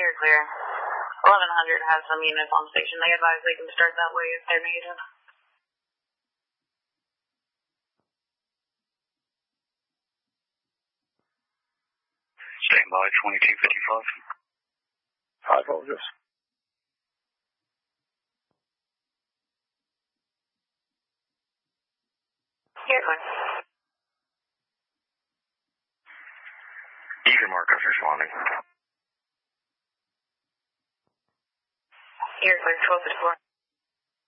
You're clear. 1100 has some units on station. They advise they can start that way if they're needed. Stand by 2255. I apologize. You're clear. Eager Marcus responding. You're clear, 1254.